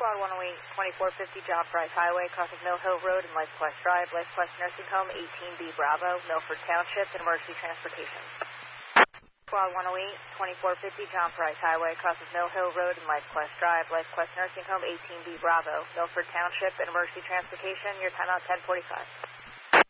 Squad 108, 2450 John Price Highway, cross of Mill Hill Road and Life Quest Drive, Life Quest Nursing Home, 18B Bravo, Milford Township, and emergency transportation. Squad 108, 2450 John Price Highway, cross of Mill Hill Road and Life Quest Drive, Life Quest Nursing Home, 18B Bravo, Milford Township, and emergency transportation. Your timeout 10:45.